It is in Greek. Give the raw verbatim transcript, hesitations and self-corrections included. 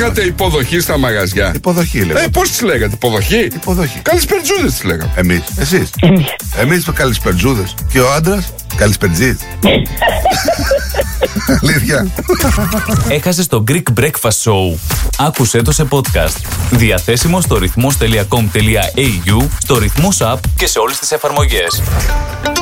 λέγατε υποδοχή στα μαγαζιά? Υποδοχή λέγαμε. Ε, πώς τις λέγατε, υποδοχή? Υποδοχή. Καλησπερτζούδες τις λέγαμε. Εμείς, εσείς. Εμείς καλησπερτζούδες. Και ο άντρας καλησπερτζής. Αλήθεια. Έχασες το Greek Breakfast Show. Άκουσέ το σε podcast. Διαθέσιμο στο ρυθμός τελεία κομ τελεία έι γιου, στο Ρυθμός app και σε όλες τις εφαρμογές.